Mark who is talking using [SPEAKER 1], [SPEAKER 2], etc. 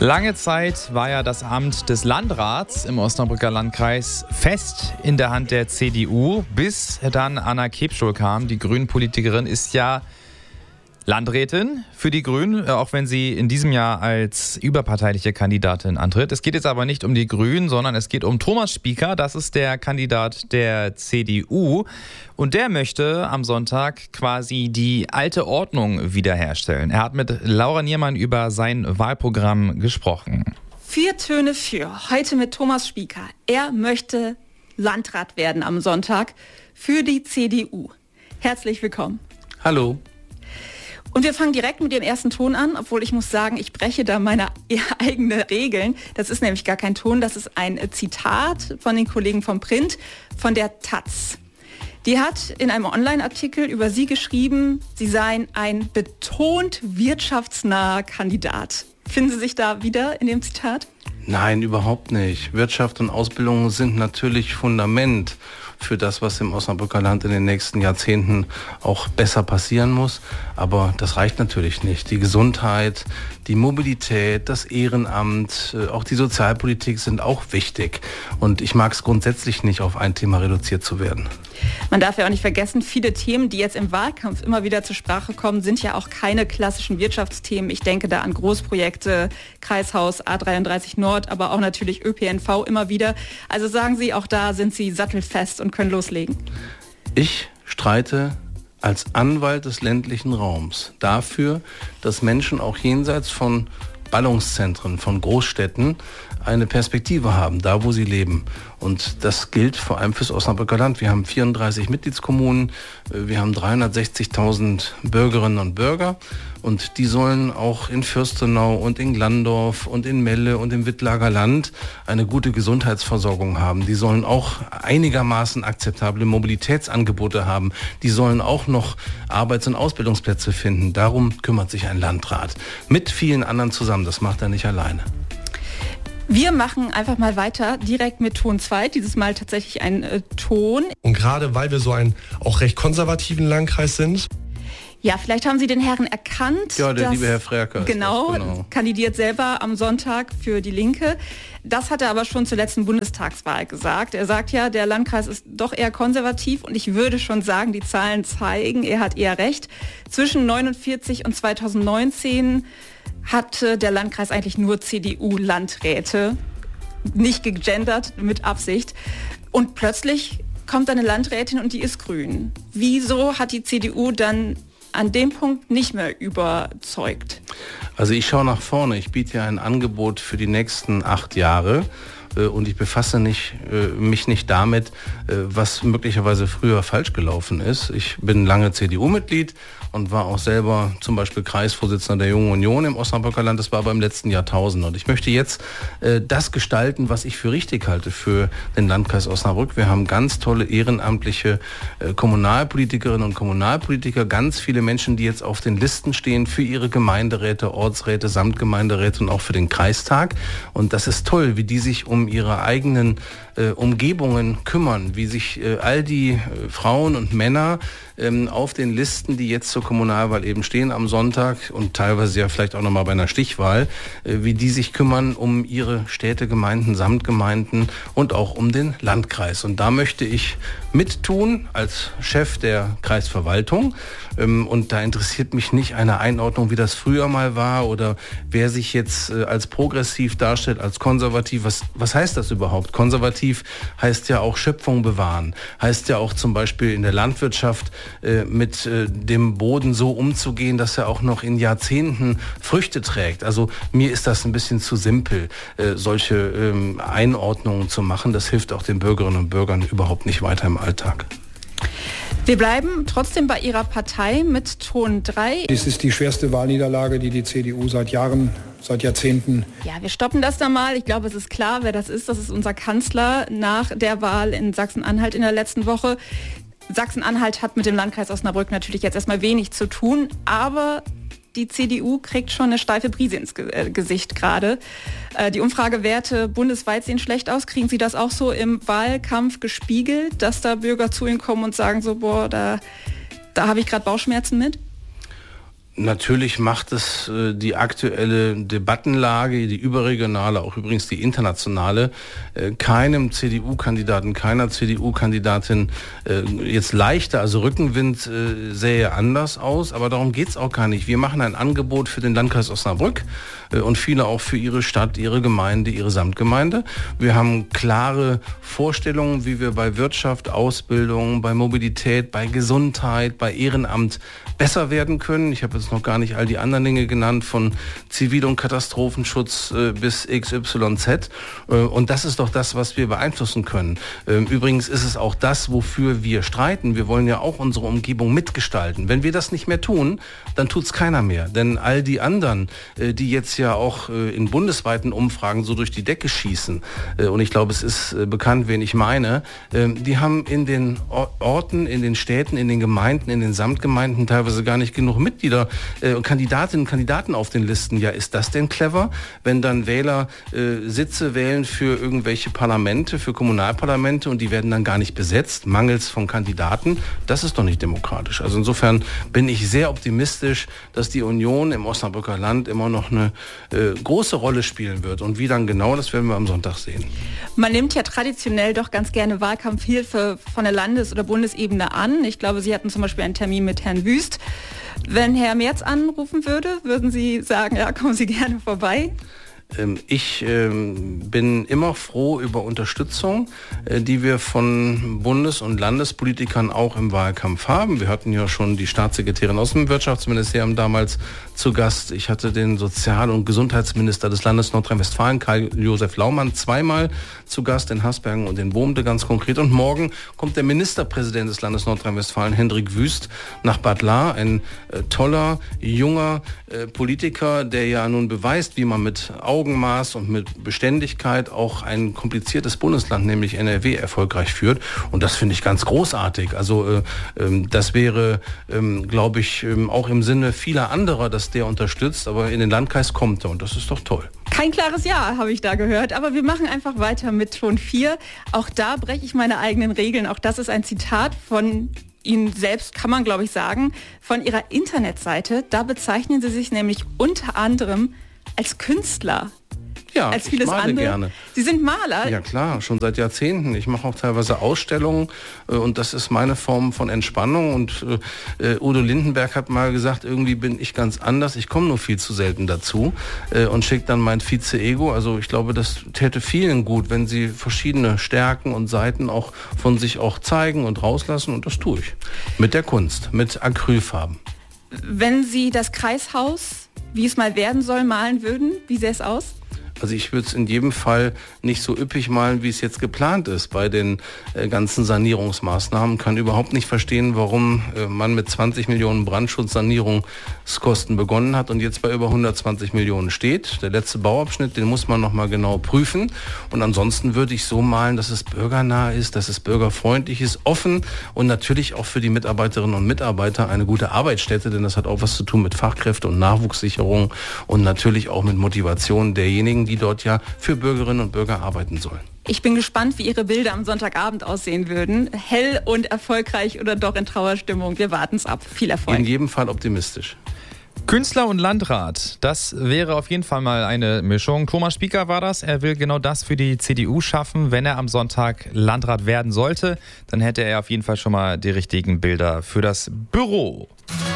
[SPEAKER 1] Lange Zeit war ja das Amt des Landrats im Osnabrücker Landkreis fest in der Hand der CDU, bis dann Anna Kebschol kam. Die Grünen-Politikerin ist ja Landrätin für die Grünen, auch wenn sie in diesem Jahr als überparteiliche Kandidatin antritt. Es geht jetzt aber nicht um die Grünen, sondern es geht um Thomas Spieker. Das ist der Kandidat der CDU. Und der möchte am Sonntag quasi die alte Ordnung wiederherstellen. Er hat mit Laura Niermann über sein Wahlprogramm gesprochen.
[SPEAKER 2] 4 Töne für. Heute mit Thomas Spieker. Er möchte Landrat werden am Sonntag für die CDU. Herzlich willkommen.
[SPEAKER 3] Hallo.
[SPEAKER 2] Und wir fangen direkt mit dem ersten Ton an, obwohl ich muss sagen, ich breche da meine eigenen Regeln. Das ist nämlich gar kein Ton, das ist ein Zitat von den Kollegen vom Print, von der Taz. Die hat in einem Online-Artikel über Sie geschrieben, Sie seien ein betont wirtschaftsnaher Kandidat. Finden Sie sich da wieder in dem Zitat?
[SPEAKER 3] Nein, überhaupt nicht. Wirtschaft und Ausbildung sind natürlich Fundament für das, was im Osnabrücker Land in den nächsten Jahrzehnten auch besser passieren muss. Aber das reicht natürlich nicht. Die Gesundheit, die Mobilität, das Ehrenamt, auch die Sozialpolitik sind auch wichtig. Und ich mag es grundsätzlich nicht, auf ein Thema reduziert zu werden.
[SPEAKER 2] Man darf ja auch nicht vergessen, viele Themen, die jetzt im Wahlkampf immer wieder zur Sprache kommen, sind ja auch keine klassischen Wirtschaftsthemen. Ich denke da an Großprojekte, Kreishaus, A33 Nord, aber auch natürlich ÖPNV immer wieder. Also sagen Sie, auch da sind Sie sattelfest und können loslegen.
[SPEAKER 3] Ich streite als Anwalt des ländlichen Raums dafür, dass Menschen auch jenseits von Ballungszentren, von Großstädten eine Perspektive haben, da wo sie leben. Und das gilt vor allem fürs Osnabrücker Land. Wir haben 34 Mitgliedskommunen, wir haben 360.000 Bürgerinnen und Bürger und die sollen auch in Fürstenau und in Glandorf und in Melle und im Wittlager Land eine gute Gesundheitsversorgung haben. Die sollen auch einigermaßen akzeptable Mobilitätsangebote haben. Die sollen auch noch Arbeits- und Ausbildungsplätze finden. Darum kümmert sich ein Landrat. Mit vielen anderen zusammen. Das macht er nicht alleine.
[SPEAKER 2] Wir machen einfach mal weiter, direkt mit Ton 2, dieses Mal tatsächlich ein Ton.
[SPEAKER 4] Und gerade weil wir so einen auch recht konservativen Landkreis sind.
[SPEAKER 2] Ja, vielleicht haben Sie den Herrn erkannt.
[SPEAKER 3] Ja, der liebe Herr Frerker.
[SPEAKER 2] Genau, kandidiert selber am Sonntag für die Linke. Das hat er aber schon zur letzten Bundestagswahl gesagt. Er sagt ja, der Landkreis ist doch eher konservativ und ich würde schon sagen, die Zahlen zeigen, er hat eher recht. Zwischen 1949 und 2019 hatte der Landkreis eigentlich nur CDU-Landräte, nicht gegendert, mit Absicht. Und plötzlich kommt eine Landrätin und die ist grün. Wieso hat die CDU dann an dem Punkt nicht mehr überzeugt?
[SPEAKER 3] Also ich schaue nach vorne. Ich biete ja ein Angebot für die nächsten 8 Jahre. Und ich befasse mich nicht damit, was möglicherweise früher falsch gelaufen ist. Ich bin lange CDU-Mitglied und war auch selber zum Beispiel Kreisvorsitzender der Jungen Union im Osnabrücker Land. Das war aber im letzten Jahrtausend. Und ich möchte jetzt das gestalten, was ich für richtig halte für den Landkreis Osnabrück. Wir haben ganz tolle ehrenamtliche Kommunalpolitikerinnen und Kommunalpolitiker, ganz viele Menschen, die jetzt auf den Listen stehen für ihre Gemeinderäte, Ortsräte, Samtgemeinderäte und auch für den Kreistag. Und das ist toll, wie die sich um ihre eigenen Umgebungen kümmern, wie sich all die Frauen und Männer auf den Listen, die jetzt zur Kommunalwahl eben stehen am Sonntag und teilweise ja vielleicht auch nochmal bei einer Stichwahl, wie die sich kümmern um ihre Städte, Gemeinden, Samtgemeinden und auch um den Landkreis. Und da möchte ich mittun als Chef der Kreisverwaltung. Und da interessiert mich nicht eine Einordnung, wie das früher mal war oder wer sich jetzt als progressiv darstellt, als konservativ. Was heißt das überhaupt? Konservativ heißt ja auch Schöpfung bewahren, heißt ja auch zum Beispiel in der Landwirtschaft mit dem Boden so umzugehen, dass er auch noch in Jahrzehnten Früchte trägt. Also mir ist das ein bisschen zu simpel, solche Einordnungen zu machen. Das hilft auch den Bürgerinnen und Bürgern überhaupt nicht weiter im Alltag.
[SPEAKER 2] Wir bleiben trotzdem bei Ihrer Partei mit Ton 3.
[SPEAKER 5] Dies ist die schwerste Wahlniederlage, die die CDU seit Jahrzehnten.
[SPEAKER 2] Ja, wir stoppen das da mal. Ich glaube, es ist klar, wer das ist. Das ist unser Kanzler nach der Wahl in Sachsen-Anhalt in der letzten Woche. Sachsen-Anhalt hat mit dem Landkreis Osnabrück natürlich jetzt erstmal wenig zu tun, aber die CDU kriegt schon eine steife Brise ins Gesicht gerade. Die Umfragewerte bundesweit sehen schlecht aus. Kriegen Sie das auch so im Wahlkampf gespiegelt, dass da Bürger zu Ihnen kommen und sagen so, boah, da habe ich gerade Bauchschmerzen mit?
[SPEAKER 3] Natürlich macht es die aktuelle Debattenlage, die überregionale, auch übrigens die internationale, keinem CDU-Kandidaten, keiner CDU-Kandidatin jetzt leichter. Also Rückenwind sähe anders aus, aber darum geht's auch gar nicht. Wir machen ein Angebot für den Landkreis Osnabrück und viele auch für ihre Stadt, ihre Gemeinde, ihre Samtgemeinde. Wir haben klare Vorstellungen, wie wir bei Wirtschaft, Ausbildung, bei Mobilität, bei Gesundheit, bei Ehrenamt besser werden können. Ich habe jetzt noch gar nicht all die anderen Dinge genannt, von Zivil- und Katastrophenschutz bis XYZ. Und das ist doch das, was wir beeinflussen können. Übrigens ist es auch das, wofür wir streiten. Wir wollen ja auch unsere Umgebung mitgestalten. Wenn wir das nicht mehr tun, dann tut's keiner mehr. Denn all die anderen, die jetzt ja auch in bundesweiten Umfragen so durch die Decke schießen, und ich glaube, es ist bekannt, wen ich meine, die haben in den Orten, in den Städten, in den Gemeinden, in den Samtgemeinden teilweise gar nicht genug Mitglieder, Kandidatinnen und Kandidaten auf den Listen. Ja, ist das denn clever, wenn dann Wähler Sitze wählen für irgendwelche Parlamente, für Kommunalparlamente und die werden dann gar nicht besetzt, mangels von Kandidaten? Das ist doch nicht demokratisch. Also insofern bin ich sehr optimistisch, dass die Union im Osnabrücker Land immer noch eine große Rolle spielen wird. Und wie dann genau, das werden wir am Sonntag sehen.
[SPEAKER 2] Man nimmt ja traditionell doch ganz gerne Wahlkampfhilfe von der Landes- oder Bundesebene an. Ich glaube, Sie hatten zum Beispiel einen Termin mit Herrn Wüst. Wenn Herr Merz anrufen würde, würden Sie sagen, ja, kommen Sie gerne vorbei?
[SPEAKER 3] Ich bin immer froh über Unterstützung, die wir von Bundes- und Landespolitikern auch im Wahlkampf haben. Wir hatten ja schon die Staatssekretärin aus dem Wirtschaftsministerium damals zu Gast. Ich hatte den Sozial- und Gesundheitsminister des Landes Nordrhein-Westfalen, Karl-Josef Laumann, zweimal zu Gast in Hasbergen und in Bohmde ganz konkret. Und morgen kommt der Ministerpräsident des Landes Nordrhein-Westfalen, Hendrik Wüst, nach Bad Lahr. Ein toller, junger Politiker, der ja nun beweist, wie man mit Augenmaß und mit Beständigkeit auch ein kompliziertes Bundesland, nämlich NRW, erfolgreich führt. Und das finde ich ganz großartig. Also das wäre, glaube ich, auch im Sinne vieler anderer, dass der unterstützt. Aber in den Landkreis kommt er und das ist doch toll.
[SPEAKER 2] Kein klares Ja, habe ich da gehört. Aber wir machen einfach weiter mit Ton 4. Auch da breche ich meine eigenen Regeln. Auch das ist ein Zitat von Ihnen selbst, kann man glaube ich sagen, von Ihrer Internetseite. Da bezeichnen Sie sich nämlich unter anderem als Künstler.
[SPEAKER 3] Ja,
[SPEAKER 2] als vieles
[SPEAKER 3] ich male
[SPEAKER 2] andere.
[SPEAKER 3] Gerne.
[SPEAKER 2] Sie sind Maler?
[SPEAKER 3] Ja klar, schon seit Jahrzehnten. Ich mache auch teilweise Ausstellungen und das ist meine Form von Entspannung. Und Udo Lindenberg hat mal gesagt, irgendwie bin ich ganz anders. Ich komme nur viel zu selten dazu und schickt dann mein Vize-Ego. Also ich glaube, das täte vielen gut, wenn sie verschiedene Stärken und Seiten auch von sich auch zeigen und rauslassen. Und das tue ich. Mit der Kunst, mit Acrylfarben.
[SPEAKER 2] Wenn Sie das Kreishaus, wie es mal werden soll, malen würden, wie sähe es aus?
[SPEAKER 3] Also ich würde es in jedem Fall nicht so üppig malen, wie es jetzt geplant ist bei den ganzen Sanierungsmaßnahmen. Kann überhaupt nicht verstehen, warum man mit 20 Millionen Brandschutzsanierungskosten begonnen hat und jetzt bei über 120 Millionen steht. Der letzte Bauabschnitt, den muss man nochmal genau prüfen. Und ansonsten würde ich so malen, dass es bürgernah ist, dass es bürgerfreundlich ist, offen und natürlich auch für die Mitarbeiterinnen und Mitarbeiter eine gute Arbeitsstätte, denn das hat auch was zu tun mit Fachkräfte- und Nachwuchssicherung und natürlich auch mit Motivation derjenigen, die dort ja für Bürgerinnen und Bürger arbeiten sollen.
[SPEAKER 2] Ich bin gespannt, wie Ihre Bilder am Sonntagabend aussehen würden. Hell und erfolgreich oder doch in Trauerstimmung. Wir warten es ab. Viel Erfolg.
[SPEAKER 3] In jedem Fall optimistisch.
[SPEAKER 1] Künstler und Landrat, das wäre auf jeden Fall mal eine Mischung. Thomas Spieker war das. Er will genau das für die CDU schaffen. Wenn er am Sonntag Landrat werden sollte, dann hätte er auf jeden Fall schon mal die richtigen Bilder für das Büro.